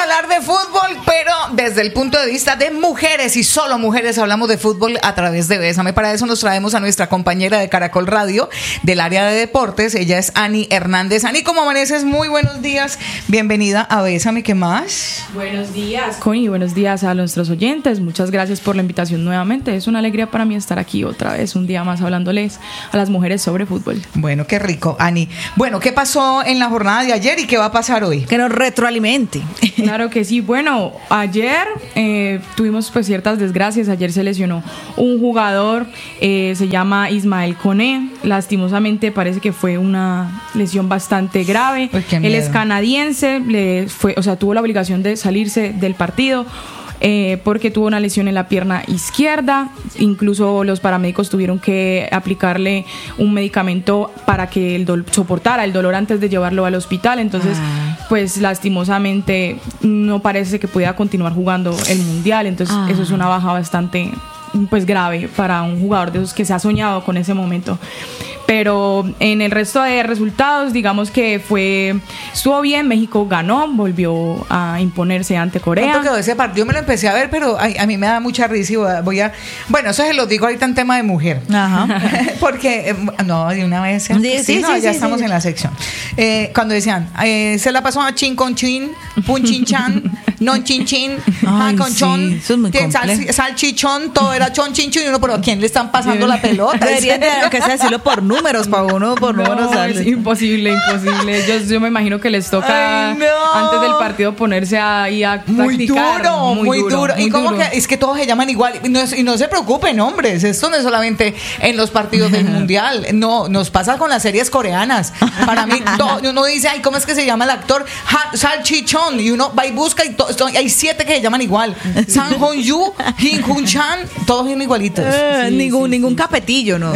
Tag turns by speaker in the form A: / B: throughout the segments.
A: hablar de fútbol, pero desde el punto de vista de mujeres y solo mujeres hablamos de fútbol a través de Bésame. Para eso nos traemos a nuestra compañera de Caracol Radio del área de deportes. Ella es Ani Hernández. Ani, ¿cómo amaneces? Muy buenos días. Bienvenida a Bésame. ¿Qué más?
B: Buenos días, Connie. Buenos días a nuestros oyentes. Muchas gracias por la invitación nuevamente. Es una alegría para mí estar aquí otra vez, un día más hablándoles a las mujeres sobre fútbol.
A: Bueno, qué rico, Ani. Bueno, ¿qué pasó en la jornada de ayer y qué va a pasar hoy?
C: Que nos retroalimente.
B: Claro que sí. Bueno, ayer tuvimos pues ciertas desgracias. Ayer se lesionó un jugador, se llama Ismael Koné. Lastimosamente parece que fue una lesión bastante grave.
A: Uy, qué
B: Él
A: miedo.
B: es canadiense, tuvo la obligación de salirse del partido. Porque tuvo una lesión en la pierna izquierda. Incluso los paramédicos tuvieron que aplicarle un medicamento para que soportara el dolor antes de llevarlo al hospital. Entonces, pues lastimosamente no parece que pudiera continuar jugando el mundial. Entonces, eso es una baja bastante pues grave para un jugador de esos que se ha soñado con ese momento. Pero en el resto de resultados, digamos que estuvo bien. México ganó, volvió a imponerse ante Corea.
A: ¿Cuánto quedó ese partido? Yo me lo empecé a ver, pero a mí me da mucha risa y bueno, eso se lo digo ahorita en tema de mujer.
C: Ajá.
A: Porque, no, de una vez.
C: Sí,
A: ya estamos en la sección. Cuando decían, se la pasó a chin con chin, pun chin chan, non chin chin,
C: Ay,
A: con
C: sí,
A: chon,
C: eso es muy complejo.
A: salchichón, todo era chon chin chin, y uno, pero ¿a quién le están pasando la pelota?
C: Deberían de, aunque sea decirlo por números, para uno por números.
B: Es imposible. Yo me imagino que les toca antes del partido ponerse ahí a practicar.
A: Muy duro. Y como que es que todos se llaman igual. Y no se preocupen, hombres. Esto no es solamente en los partidos del mundial. No, nos pasa con las series coreanas. Para mí, uno dice, ay, ¿cómo es que se llama el actor? Salchichón. Y uno va y busca y hay 7 que se llaman igual. Sang Hong-yu, Kim Hun-chan, todos son igualitos.
C: Ningún capetillo, ¿no?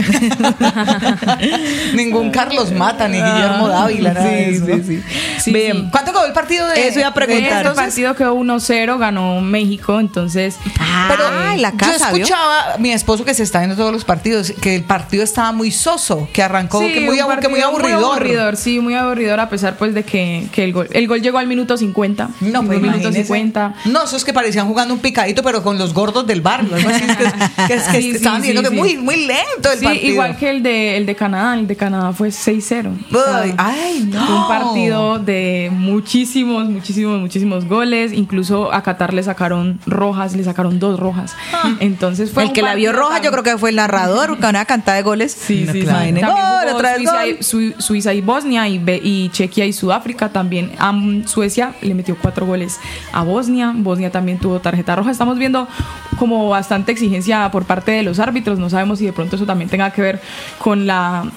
A: Ningún Carlos Mata, ni Guillermo Dávila, nada de eso, ¿no?
B: Sí.
A: Bien. ¿Cuánto quedó el partido de...?
C: Eso iba a preguntar.
B: El partido quedó 1-0, ganó México, entonces...
A: Pero
C: la casa,
A: yo escuchaba a mi esposo que se está viendo todos los partidos, que el partido estaba muy soso, que arrancó
B: Sí,
A: que muy aburridor.
B: Muy aburridor, a pesar pues de que el gol llegó al minuto 50.
A: No, pues
B: minuto
A: imagínese.
B: 50.
A: No, eso es que parecían jugando un picadito, pero con los gordos del barrio. Algo así,
B: Sí,
A: estaban diciendo que muy lento el partido.
B: Igual que el de Canadá. El de Canadá fue 6-0.
A: Ay, no.
B: Fue un partido de muchísimos goles. Incluso a Qatar le sacaron 2 rojas. Entonces fue
C: el que la vio roja, yo creo que fue el narrador, con una cantada de goles.
B: Sí.
C: También
B: jugó Suiza y Bosnia y Chequia y Sudáfrica también. Suecia le metió 4 goles a Bosnia. Bosnia también tuvo tarjeta roja. Estamos viendo como bastante exigencia por parte de los árbitros. No sabemos si de pronto eso también tenga que ver con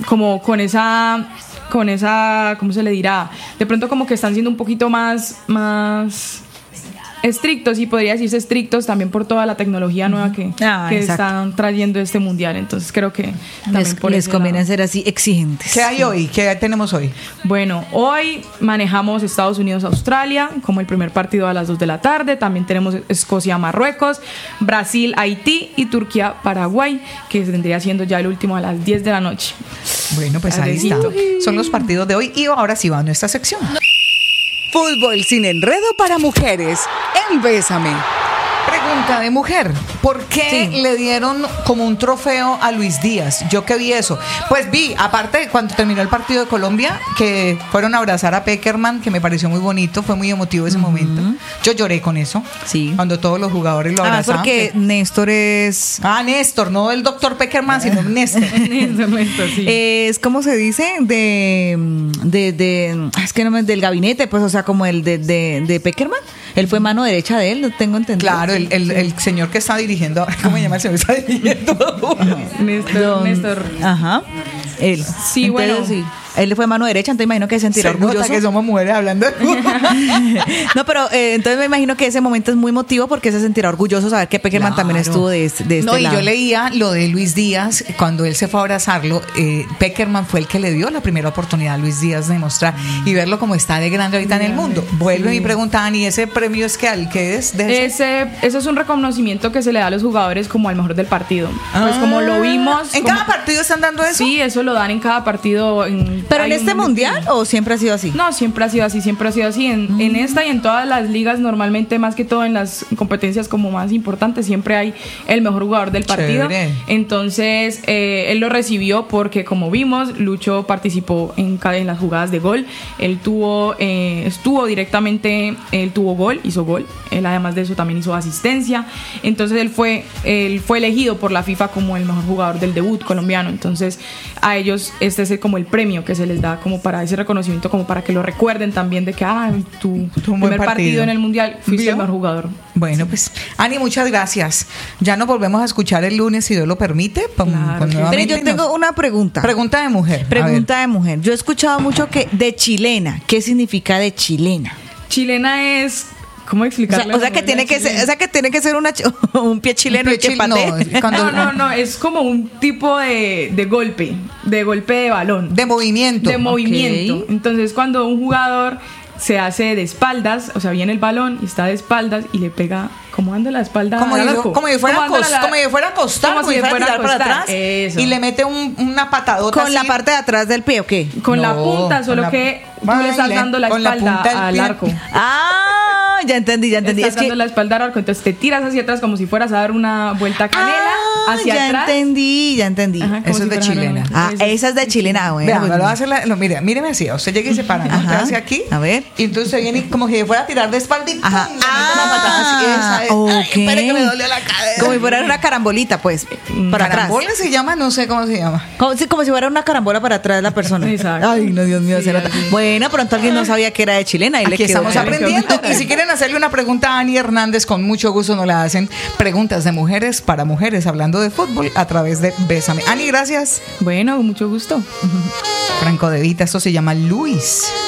B: esa, ¿cómo se le dirá? De pronto como que están siendo un poquito más estrictos, y podría decirse estrictos también por toda la tecnología nueva que están trayendo este mundial. Entonces creo que también
C: les conviene ser así exigentes.
A: ¿Qué hay hoy? ¿Qué tenemos hoy?
B: Bueno, hoy manejamos Estados Unidos-Australia como el primer partido a las 2 de la tarde. También tenemos Escocia-Marruecos, Brasil-Haití y Turquía-Paraguay, que vendría siendo ya el último a las 10 de la noche.
A: Bueno, pues ahí está. Son los partidos de hoy y ahora sí va a nuestra sección. Fútbol sin enredo para mujeres en Bésame. Pregunta de mujer. ¿Por qué le dieron como un trofeo a Luis Díaz? Yo que vi eso. Pues vi, aparte cuando terminó el partido de Colombia, que fueron a abrazar a Peckerman, que me pareció muy bonito, fue muy emotivo ese momento. Yo lloré con eso.
C: Sí.
A: Cuando todos los jugadores lo abrazaban.
C: Porque Néstor es...
A: Néstor, no el doctor Peckerman, sino Néstor.
B: Néstor, sí.
C: Es, ¿cómo se dice? Es que no me... Del gabinete, pues, o sea, como el de Peckerman. Él fue mano derecha de él, no tengo entendido.
A: Claro, el señor que está dirigiendo, ¿cómo se llama el señor que está dirigiendo?
B: Néstor.
C: Ajá. Él.
B: Sí,
C: entonces,
B: bueno.
C: Sí. Él le fue mano derecha, entonces me imagino que se sentirá orgulloso.
A: Nota que somos mujeres hablando de
C: No, pero entonces me imagino que ese momento es muy emotivo porque se sentirá orgulloso saber que Peckerman también estuvo de este
A: No, y
C: lado.
A: yo leía lo de Luis Díaz, cuando él se fue a abrazarlo, Peckerman fue el que le dio la primera oportunidad a Luis Díaz de demostrar y verlo como está de grande ahorita en el mundo. Vuelven y preguntaban, ¿y ese premio es qué es?
B: Eso es un reconocimiento que se le da a los jugadores como al mejor del partido. Pues como lo vimos.
A: ¿En cada partido están dando eso?
B: Sí, eso lo dan en cada partido,
C: ¿Pero en
B: hay
C: este
B: un
C: mundial
B: declive.
C: o siempre ha sido así?
B: No, siempre ha sido así, siempre ha sido así. En esta y en todas las ligas, normalmente, más que todo en las competencias como más importantes, siempre hay el mejor jugador del partido.
A: Chévere.
B: Entonces, él lo recibió porque, como vimos, Lucho participó en las jugadas de gol. Él estuvo directamente, él tuvo gol, hizo gol. Él, además de eso, también hizo asistencia. Entonces, él fue elegido por la FIFA como el mejor jugador del debut colombiano. Entonces, a ellos este es como el premio que se les da como para ese reconocimiento, como para que lo recuerden también de que tu
A: un buen
B: primer partido en el mundial fuiste
A: ¿Vio?
B: el mejor jugador.
A: Bueno, pues, Ani, muchas gracias. Ya nos volvemos a escuchar el lunes, si Dios lo permite.
B: Claro que sí.
C: Pero yo tengo una pregunta.
A: Pregunta de mujer.
C: Pregunta de mujer. Yo he escuchado mucho que de chilena. ¿Qué significa de chilena?
B: Chilena es... ¿Cómo explicarle?
C: O sea que tiene que ser un pie chileno
A: Un
C: y
A: pie
C: que
A: chil-
C: patee.
A: no, cuando-
B: No, es como un tipo de golpe de balón.
A: De movimiento.
B: De movimiento.
C: Ok.
B: Entonces, cuando un jugador se hace de espaldas, o sea, viene el balón y está de espaldas y le pega, como anda la espalda
A: Como
B: al
A: si
B: arco.
A: fuera
B: ¿Cómo anda
A: como si fuera a acostar,
B: como si
A: fuera a
B: fuera a
A: tirar para
B: acostar.
A: atrás
B: Eso.
A: y le mete una patadota
C: Con la
A: así.
C: parte de atrás del pie, ¿o qué?
B: Con la
A: No,
B: punta,
A: con
B: solo
A: la-
B: que tú le estás
A: Baile,
B: dando la
A: con la
B: espalda
A: punta del
B: al
A: pie.
B: arco.
C: Ya entendí.
B: Estás
C: Es
B: dando
C: que
B: la espalda al arco, entonces te tiras hacia atrás como si fueras a dar una vuelta canela hacia
C: ya
B: atrás.
C: ya entendí.
B: Ajá, como
A: Eso
B: si
A: es de
B: fueras a dar
A: chilena.
B: una-
C: Esa es de chilena, bueno.
A: Vea,
C: pues,
A: me lo va a hacer mire, míreme así. Usted llega y se para, ¿no?
C: Ajá.
A: Te hace aquí.
C: A ver.
A: Y entonces se viene como si fuera a tirar de espalda y ¡pum!
C: Ajá.
A: le mete una patada así. Esa es.
C: ok.
A: Ay, espere que me dolió la cadera.
C: Como si fuera una carambolita, pues, para atrás.
A: ¿Carambola se llama? No sé cómo se llama.
C: Como si fuera una carambola para atrás la persona.
B: Exacto.
C: Ay, no, Dios mío.
B: Sí,
C: se nota.
B: así.
C: Bueno, pronto alguien no sabía que era de chilena y le
A: Aquí
C: quedó.
A: estamos
C: claro.
A: aprendiendo. Y si quieren hacerle una pregunta a Ani Hernández, con mucho gusto nos la hacen. Preguntas de mujeres para mujeres, hablando de fútbol a través de Bésame. Ani, gracias.
B: Bueno, mucho gusto.
A: Franco de Vita, esto se llama Luis.